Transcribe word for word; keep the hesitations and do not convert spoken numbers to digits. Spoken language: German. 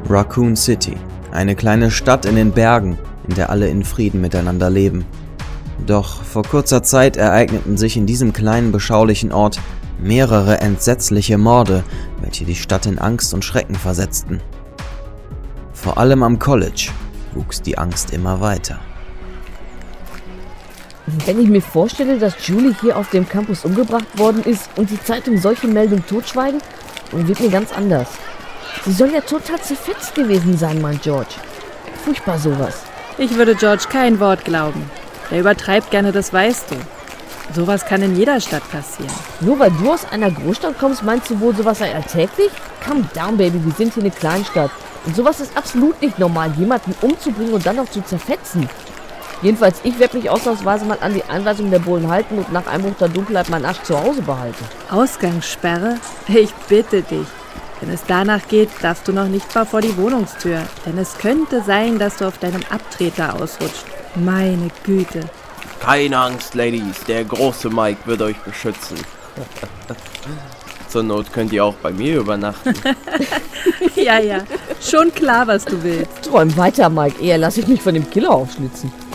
Raccoon City, eine kleine Stadt in den Bergen, in der alle in Frieden miteinander leben. Doch vor kurzer Zeit ereigneten sich in diesem kleinen beschaulichen Ort mehrere entsetzliche Morde, welche die Stadt in Angst und Schrecken versetzten. Vor allem am College wuchs die Angst immer weiter. Wenn ich mir vorstelle, dass Julie hier auf dem Campus umgebracht worden ist und die Zeitung solche Meldungen totschweigen, dann wird mir ganz anders. Sie soll ja total zerfetzt gewesen sein, mein George. Furchtbar sowas. Ich würde George kein Wort glauben. Der übertreibt gerne, das weißt du. Sowas kann in jeder Stadt passieren. Nur weil du aus einer Großstadt kommst, meinst du wohl, sowas sei alltäglich? Calm down, Baby, wir sind hier eine Kleinstadt. Und sowas ist absolut nicht normal, jemanden umzubringen und dann noch zu zerfetzen. Jedenfalls, ich werde mich ausnahmsweise mal an die Anweisung der Bullen halten und nach Einbruch der Dunkelheit meinen Arsch zu Hause behalten. Ausgangssperre? Ich bitte dich. Wenn es danach geht, darfst du noch nicht mal vor die Wohnungstür. Denn es könnte sein, dass du auf deinem Abtreter ausrutscht. Meine Güte. Keine Angst, Ladies. Der große Mike wird euch beschützen. Zur Not könnt ihr auch bei mir übernachten. Ja, ja. Schon klar, was du willst. Träum weiter, Mike. Eher lasse ich mich von dem Killer aufschlitzen.